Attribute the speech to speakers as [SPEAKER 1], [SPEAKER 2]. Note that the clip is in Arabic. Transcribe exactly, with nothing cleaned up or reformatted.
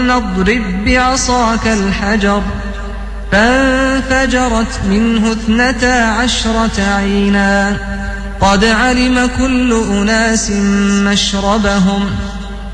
[SPEAKER 1] اضرب بعصاك الحجر فانفجرت منه اثنتا عشرة عينا قد علم كل أناس مشربهم